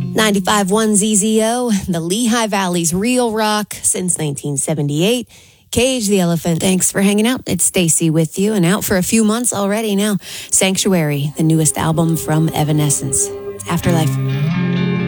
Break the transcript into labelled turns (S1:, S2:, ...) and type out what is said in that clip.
S1: 95.1 ZZO, the Lehigh Valley's real rock since 1978. Cage the Elephant, thanks for hanging out. It's Stacy with you, and out for a few months already now. Sanctuary, the newest album from Evanescence. Afterlife.